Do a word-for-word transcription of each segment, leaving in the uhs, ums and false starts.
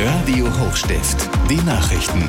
Radio Hochstift, die Nachrichten.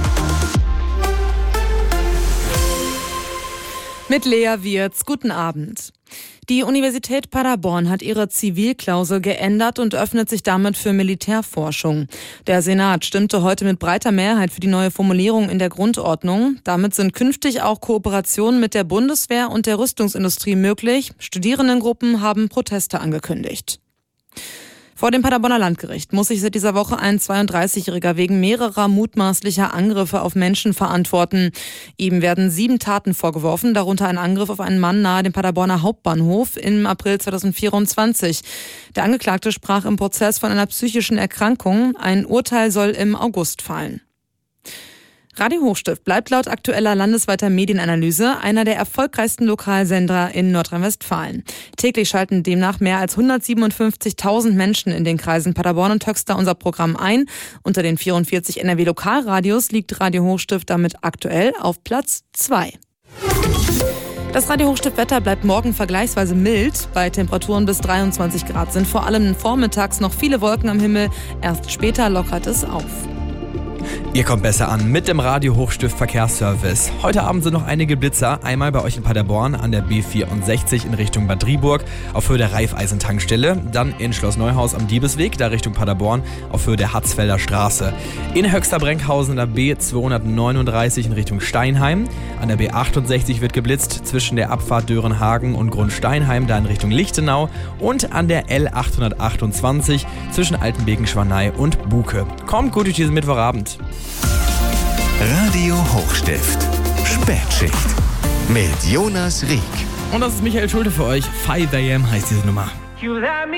Mit Lea Wirz, guten Abend. Die Universität Paderborn hat ihre Zivilklausel geändert und öffnet sich damit für Militärforschung. Der Senat stimmte heute mit breiter Mehrheit für die neue Formulierung in der Grundordnung. Damit sind künftig auch Kooperationen mit der Bundeswehr und der Rüstungsindustrie möglich. Studierendengruppen haben Proteste angekündigt. Vor dem Paderborner Landgericht muss sich seit dieser Woche ein zweiunddreißigjähriger wegen mehrerer mutmaßlicher Angriffe auf Menschen verantworten. Ihm werden sieben Taten vorgeworfen, darunter ein Angriff auf einen Mann nahe dem Paderborner Hauptbahnhof im April zweitausendvierundzwanzig. Der Angeklagte sprach im Prozess von einer psychischen Erkrankung. Ein Urteil soll im August fallen. Radio Hochstift bleibt laut aktueller landesweiter Medienanalyse einer der erfolgreichsten Lokalsender in Nordrhein-Westfalen. Täglich schalten demnach mehr als hundertsiebenundfünfzigtausend Menschen in den Kreisen Paderborn und Höxter unser Programm ein. Unter den vierundvierzig N R W-Lokalradios liegt Radio Hochstift damit aktuell auf Platz zwei. Das Radio Hochstift-Wetter bleibt morgen vergleichsweise mild. Bei Temperaturen bis dreiundzwanzig Grad sind vor allem vormittags noch viele Wolken am Himmel. Erst später lockert es auf. Ihr kommt besser an mit dem Radio Hochstift Verkehrsservice. Heute Abend sind noch einige Blitzer. Einmal bei euch in Paderborn an der B vierundsechzig in Richtung Bad Driburg auf Höhe der Raiffeisen-Tankstelle. Dann in Schloss Neuhaus am Diebesweg, da Richtung Paderborn auf Höhe der Hatzfelder Straße. In Höxter-Brenkhausen an der B zweihundertneununddreißig in Richtung Steinheim. An der B achtundsechzig wird geblitzt zwischen der Abfahrt Dörenhagen und Grundsteinheim, da in Richtung Lichtenau. Und an der L achthundertachtundzwanzig zwischen Altenbeken-Schwanei und Buke. Kommt gut durch diesen Mittwochabend. Radio Hochstift, Spätschicht mit Jonas Rieck. Und das ist Michael Schulte für euch. five a m heißt diese Nummer.